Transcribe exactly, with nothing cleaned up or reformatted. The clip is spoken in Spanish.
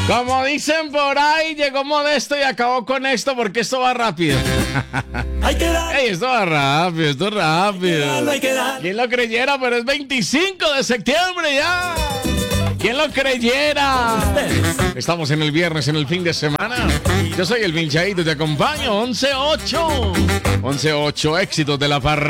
Como dicen por ahí, llegó Modesto y acabó con esto porque esto va rápido. Hay que dar. Ey, esto va rápido, esto es rápido. darlo, hay que dar. ¿Quién lo creyera? Pero es veinticinco de septiembre ya. ¿Quién lo creyera? Estamos en el viernes, en el fin de semana. Yo soy el Milchaíto, te acompaño. once ocho. once ocho, éxitos de la parrilla.